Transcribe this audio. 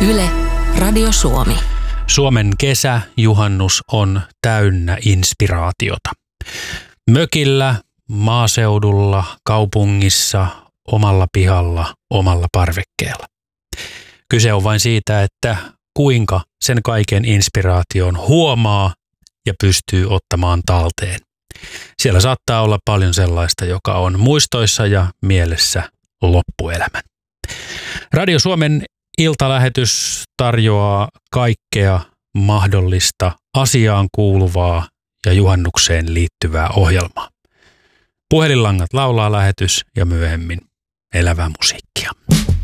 Yle, Radio Suomi. Suomen kesä, juhannus on täynnä inspiraatiota. Mökillä, maaseudulla, kaupungissa, omalla pihalla, omalla parvekkeella. Kyse on vain siitä, että kuinka sen kaiken inspiraation huomaa ja pystyy ottamaan talteen. Siellä saattaa olla paljon sellaista, joka on muistoissa ja mielessä loppuelämän. Radio Suomen iltalähetys tarjoaa kaikkea mahdollista asiaan kuuluvaa ja juhannukseen liittyvää ohjelmaa. Puhelinlangat laulaa lähetys ja myöhemmin elävää musiikkia.